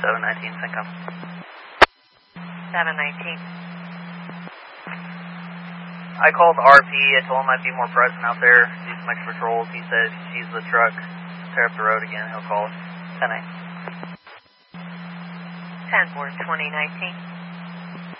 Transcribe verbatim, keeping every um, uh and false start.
seven nineteen, Syncom. seven nineteen. I called R P. I told him I'd be more present out there, do some extra patrols. He said if he sees the truck tear up the road again, he'll call us. ten eight. ten four, twenty nineteen.